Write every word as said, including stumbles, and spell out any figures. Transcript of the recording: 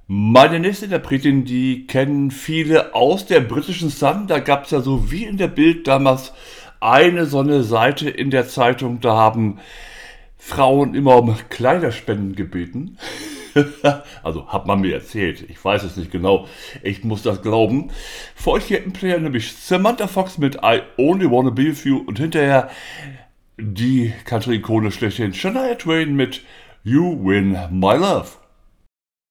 Meine nächste Interpretin, die kennen viele aus der britischen Sun. Da gab es ja so wie in der Bild damals eine so eine Seite in der Zeitung. Da haben Frauen immer um Kleiderspenden gebeten. Also hat man mir erzählt. Ich weiß es nicht genau. Ich muss das glauben. Für euch hier im Player nämlich Samantha Fox mit I Only Wanna Be With You und hinterher die Country-Ikone schlechthin Shania Twain mit You Win My Love.